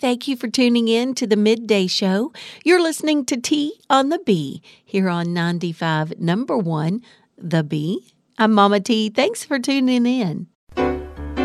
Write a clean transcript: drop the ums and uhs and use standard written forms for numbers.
Thank you for tuning in to the Midday Show. You're listening to Tea on the B here on 95 number 1, The B. I'm Mama T. Thanks for tuning in.